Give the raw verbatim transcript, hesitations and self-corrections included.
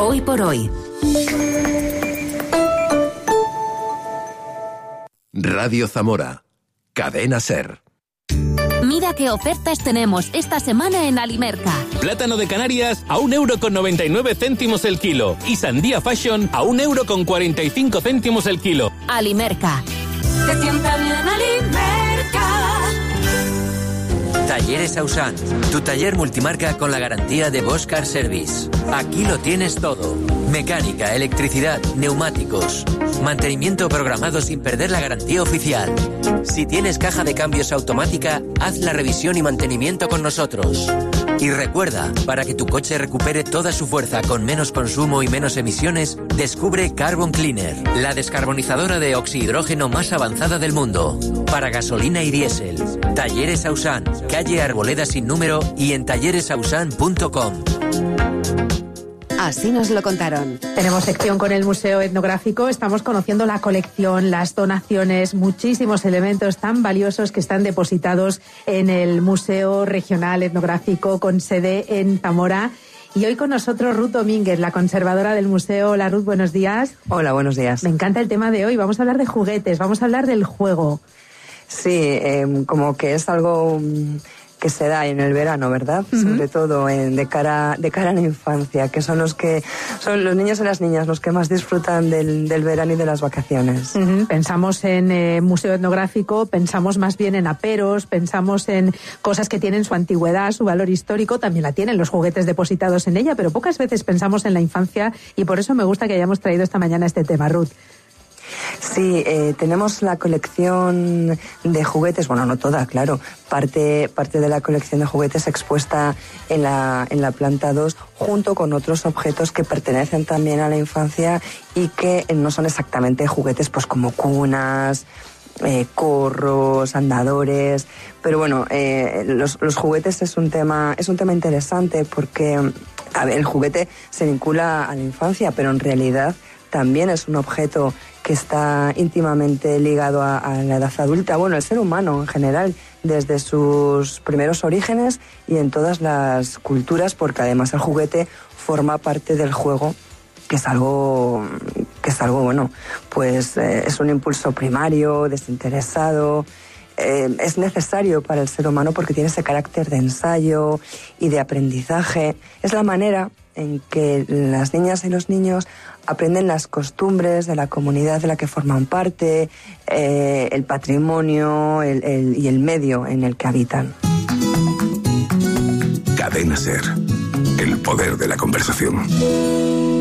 Hoy por hoy. Radio Zamora. Cadena SER. Mira qué ofertas tenemos esta semana en Alimerca. Plátano de Canarias a un euro con noventa y nueve céntimos el kilo. Y sandía Fashion a un euro con cuarenta y cinco céntimos el kilo. Alimerca. Te sienta bien Alimerca. Talleres Ausan, tu taller multimarca con la garantía de Bosch Car Service. Aquí lo tienes todo. Mecánica, electricidad, neumáticos. Mantenimiento programado sin perder la garantía oficial. Si tienes caja de cambios automática, haz la revisión y mantenimiento con nosotros. Y recuerda, para que tu coche recupere toda su fuerza con menos consumo y menos emisiones, descubre Carbon Cleaner, la descarbonizadora de oxihidrógeno más avanzada del mundo. Para gasolina y diésel. Talleres Ausan, calle Arboleda sin número y en talleres ausan punto com. Así nos lo contaron. Tenemos sección con el Museo Etnográfico, estamos conociendo la colección, las donaciones, muchísimos elementos tan valiosos que están depositados en el Museo Regional Etnográfico con sede en Zamora. Y hoy con nosotros Ruth Domínguez, la conservadora del museo. Hola Ruth, buenos días. Hola, buenos días. Me encanta el tema de hoy, vamos a hablar de juguetes, vamos a hablar del juego. Sí, eh, como que es algo que se da en el verano, ¿verdad? Uh-huh. Sobre todo en, de cara de cara a la infancia, que son los que son los niños y las niñas los que más disfrutan del, del verano y de las vacaciones. Uh-huh. Pensamos en eh, museo etnográfico, pensamos más bien en aperos, pensamos en cosas que tienen su antigüedad, su valor histórico, también la tienen los juguetes depositados en ella, pero pocas veces pensamos en la infancia y por eso me gusta que hayamos traído esta mañana este tema, Ruth. Sí, eh, tenemos la colección de juguetes, bueno, no toda, claro, parte parte de la colección de juguetes expuesta en la, en la planta dos, junto con otros objetos que pertenecen también a la infancia y que no son exactamente juguetes, pues como cunas, eh, corros, andadores, pero bueno, eh, los, los juguetes es un tema, es un tema interesante porque, a ver, el juguete se vincula a la infancia, pero en realidad también es un objeto que está íntimamente ligado a, a la edad adulta, bueno, el ser humano en general, desde sus primeros orígenes y en todas las culturas, porque además el juguete forma parte del juego, que es algo, que es algo bueno, pues eh, es un impulso primario, desinteresado, eh, es necesario para el ser humano porque tiene ese carácter de ensayo y de aprendizaje. Es la manera en que las niñas y los niños aprenden las costumbres de la comunidad de la que forman parte, eh, el patrimonio el, el, y el medio en el que habitan. Cadena SER. El poder de la conversación.